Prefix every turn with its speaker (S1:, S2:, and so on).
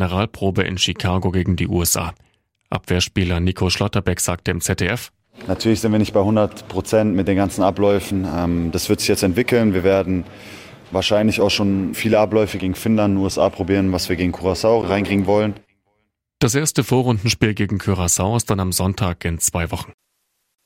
S1: Generalprobe in Chicago gegen die USA. Abwehrspieler Nico Schlotterbeck sagte im ZDF:
S2: Natürlich sind wir nicht bei 100% mit den ganzen Abläufen. Das wird sich jetzt entwickeln. Wir werden wahrscheinlich auch schon viele Abläufe gegen Finnland, USA probieren, was wir gegen Curaçao reinkriegen wollen.
S1: Das erste Vorrundenspiel gegen Curaçao ist dann am Sonntag in 2 Wochen.